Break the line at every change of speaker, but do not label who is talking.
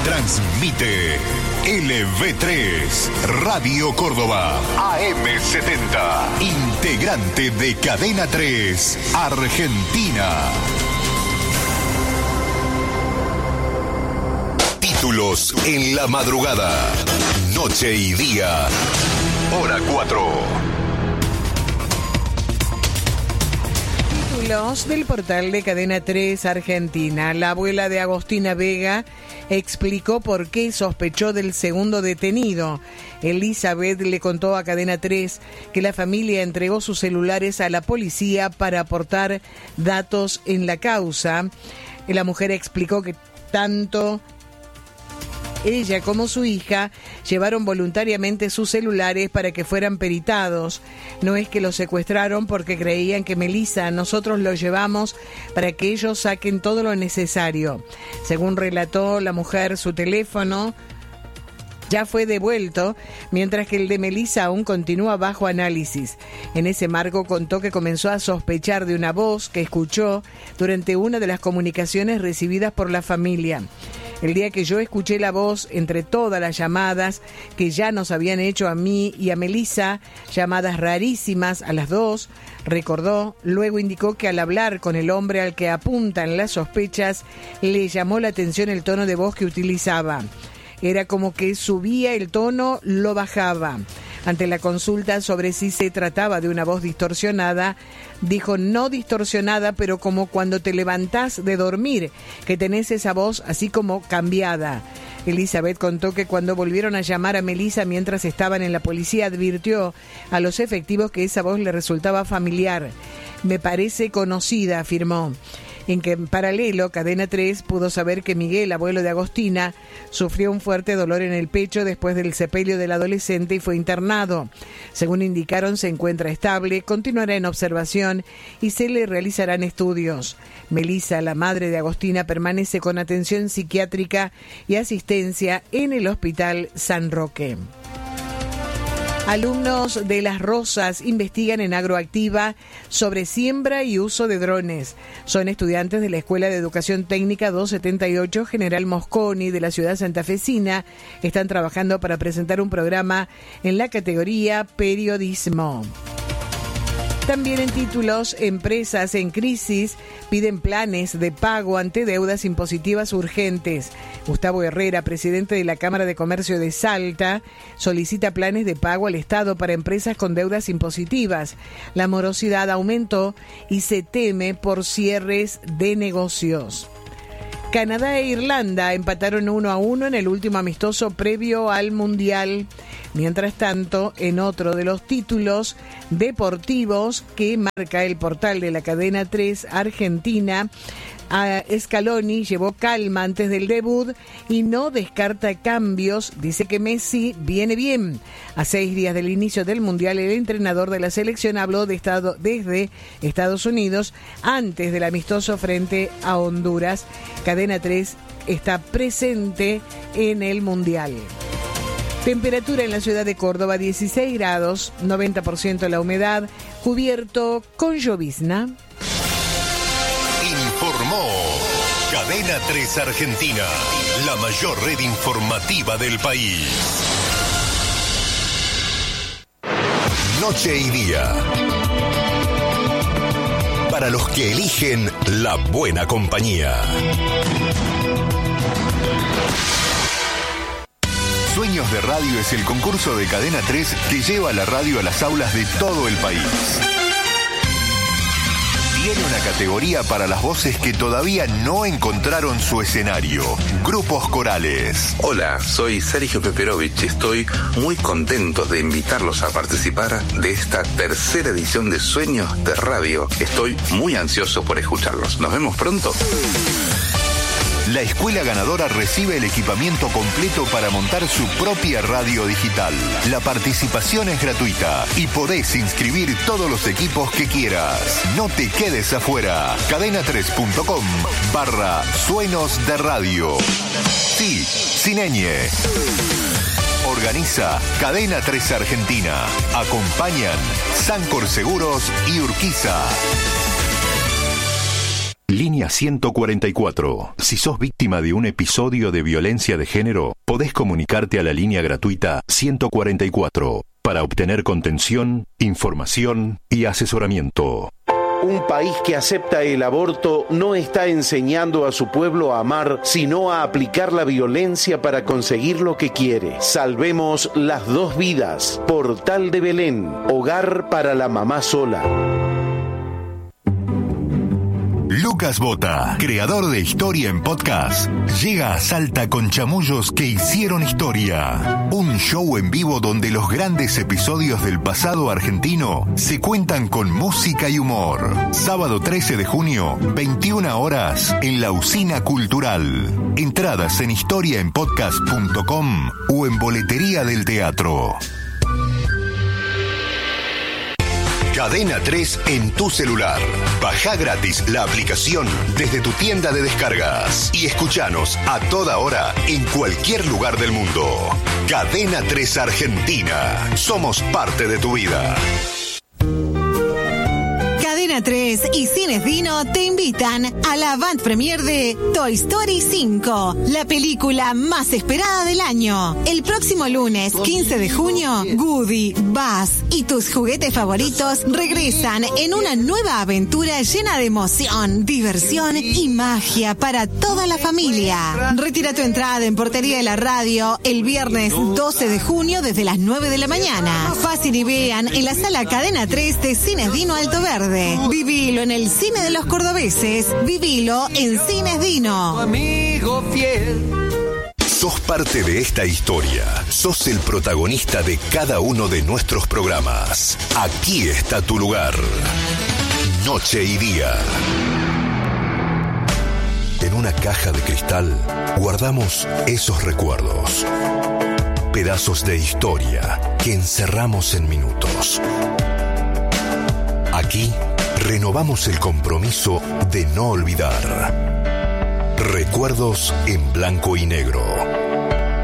Transmite LV3, Radio Córdoba, AM70, integrante de Cadena 3, Argentina. Títulos en la madrugada, noche y día, hora 4.
Del portal de Cadena 3 Argentina. La abuela de Agostina Vega explicó por qué sospechó del segundo detenido. Elizabeth le contó a Cadena 3 que la familia entregó sus celulares a la policía para aportar datos en la causa. La mujer explicó que tanto ella como su hija llevaron voluntariamente sus celulares para que fueran peritados. No es que los secuestraron porque creían que Melissa, nosotros los llevamos para que ellos saquen todo lo necesario. Según relató la mujer, su teléfono ya fue devuelto, mientras que el de Melissa aún continúa bajo análisis. En ese marco contó que comenzó a sospechar de una voz que escuchó durante una de las comunicaciones recibidas por la familia. El día que yo escuché la voz entre todas las llamadas que ya nos habían hecho a mí y a Melissa, llamadas rarísimas a las dos, recordó, luego indicó que al hablar con el hombre al que apuntan las sospechas, le llamó la atención el tono de voz que utilizaba. Era como que subía el tono, lo bajaba. Ante la consulta sobre si se trataba de una voz distorsionada, dijo no distorsionada, pero como cuando te levantás de dormir, que tenés esa voz así como cambiada. Elizabeth contó que cuando volvieron a llamar a Melissa mientras estaban en la policía, advirtió a los efectivos que esa voz le resultaba familiar. Me parece conocida, afirmó. En paralelo, Cadena 3 pudo saber que Miguel, abuelo de Agostina, sufrió un fuerte dolor en el pecho después del sepelio del adolescente y fue internado. Según indicaron, se encuentra estable, continuará en observación y se le realizarán estudios. Melissa, la madre de Agostina, permanece con atención psiquiátrica y asistencia en el Hospital San Roque. Alumnos de Las Rosas investigan en Agroactiva sobre siembra y uso de drones. Son estudiantes de la Escuela de Educación Técnica 278 General Mosconi de la ciudad santafesina. Están trabajando para presentar un programa en la categoría Periodismo. También en títulos, empresas en crisis piden planes de pago ante deudas impositivas urgentes. Gustavo Herrera, presidente de la Cámara de Comercio de Salta, solicita planes de pago al Estado para empresas con deudas impositivas. La morosidad aumentó y se teme por cierres de negocios. Canadá e Irlanda empataron 1-1 en el último amistoso previo al Mundial. Mientras tanto, en otro de los títulos deportivos que marca el portal de la Cadena 3 Argentina, Scaloni llevó calma antes del debut y no descarta cambios. Dice que Messi viene bien. A 6 días del inicio del Mundial, el entrenador de la selección habló desde Estados Unidos antes del amistoso frente a Honduras. Cadena 3 está presente en el Mundial. Temperatura en la ciudad de Córdoba, 16 grados, 90% la humedad, cubierto con llovizna.
Informó Cadena 3 Argentina, la mayor red informativa del país. Noche y día. Para los que eligen la buena compañía. Sueños de Radio es el concurso de Cadena 3 que lleva la radio a las aulas de todo el país. Tiene una categoría para las voces que todavía no encontraron su escenario. Grupos corales.
Hola, soy Sergio Peperovich. Estoy muy contento de invitarlos a participar de esta tercera edición de Sueños de Radio. Estoy muy ansioso por escucharlos. Nos vemos pronto.
La escuela ganadora recibe el equipamiento completo para montar su propia radio digital. La participación es gratuita y podés inscribir todos los equipos que quieras. No te quedes afuera. cadena3.com/sueños de radio. Sí, sin ñ. Organiza Cadena 3 Argentina. Acompañan Sancor Seguros y Urquiza. Línea 144. Si sos víctima de un episodio de violencia de género, podés comunicarte a la línea gratuita 144 para obtener contención, información y asesoramiento.
Un país que acepta el aborto no está enseñando a su pueblo a amar, sino a aplicar la violencia para conseguir lo que quiere. Salvemos las 2 vidas. Portal de Belén, hogar para la mamá sola.
Lucas Bota, creador de Historia en Podcast, llega a Salta con Chamullos que hicieron historia. Un show en vivo donde los grandes episodios del pasado argentino se cuentan con música y humor. Sábado 13 de junio, 21 horas, en la Usina Cultural. Entradas en historiaenpodcast.com o en Boletería del Teatro. Cadena 3 en tu celular. Bajá gratis la aplicación desde tu tienda de descargas y escuchanos a toda hora en cualquier lugar del mundo. Cadena 3 Argentina. Somos parte de tu vida.
Cadena 3 y Cines Dino te invitan a la avant premiere de Toy Story 5, la película más esperada del año. El próximo lunes, 15 de junio, Woody, Buzz y tus juguetes favoritos regresan en una nueva aventura llena de emoción, diversión y magia para toda la familia. Retira tu entrada en Portería de la Radio el viernes 12 de junio desde las 9 de la mañana. Pasen y vean en la sala Cadena 3 de Cines Dino Alto Verde. Vivilo en el cine de los cordobeses. Vivilo en Cines Dino.
Amigo fiel.
Sos parte de esta historia. Sos el protagonista de cada uno de nuestros programas. Aquí está tu lugar. Noche y día. En una caja de cristal guardamos esos recuerdos. Pedazos de historia que encerramos en minutos. Aquí renovamos el compromiso de no olvidar. Recuerdos en blanco y negro.